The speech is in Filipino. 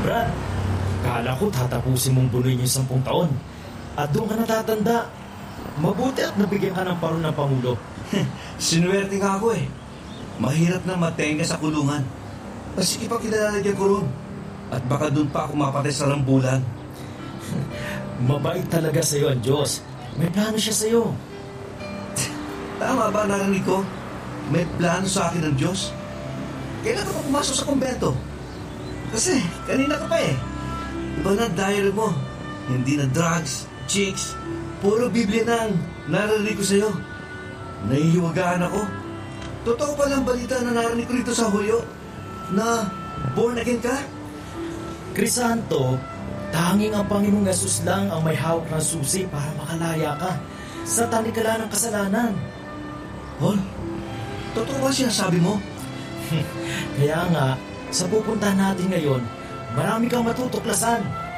Brad, kala ko tatapusin mong bunuin yung 10 taon. At doon ka natatanda. Mabuti at nabigyan ka ng paron ng Pangulo. Sinuwerte nga ako eh. Mahirap na matenga sa kulungan. Kasi ipagkilalagyan ko ron. At baka doon pa ako mapatay sa rambulan. Mabait talaga sa'yo ang Diyos. May plano siya sa'yo. Tama ba narinig ko? May plano sa akin ng Diyos? Kailan ka pa pumasok sa kumbento? Kasi kanina ka pa eh. Iba na diary mo. Hindi na drugs, chicks, puro Biblia na ang narinig ko sa'yo. Nahihiwagaan ako. Totoo pa lang balita na narinig ko rito sa Hulyo na born again ka? Crisanto, tanging ang Panginoong Jesus lang ang may hawak ng susi para makalaya ka sa tanikala ng kasalanan. Hol, totoo ba sinasabi mo? Kaya nga, sa pupuntahan natin ngayon, marami kang matutuklasan.